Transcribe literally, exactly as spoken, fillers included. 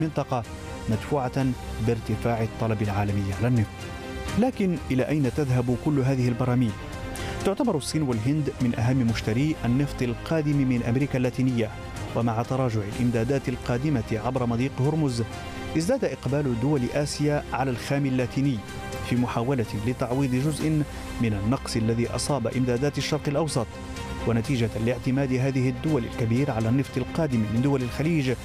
المنطقة مدفوعة بارتفاع الطلب العالمي على النفط. لكن إلى أين تذهب كل هذه البراميل؟ تعتبر الصين والهند من أهم مشتري النفط القادم من أمريكا اللاتينية، ومع تراجع الإمدادات القادمة عبر مضيق هرمز ازداد إقبال دول آسيا على الخام اللاتيني في محاولة لتعويض جزء من النقص الذي أصاب إمدادات الشرق الأوسط. ونتيجة لاعتماد هذه الدول الكبير على النفط القادم من دول الخليج